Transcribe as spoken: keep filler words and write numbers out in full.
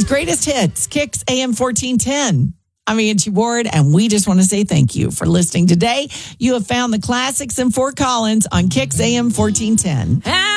with Greatest Hits, Kicks A M fourteen ten. I'm Angie Ward, and we just want to say thank you for listening today. You have found the classics in Fort Collins on Kicks A M fourteen ten.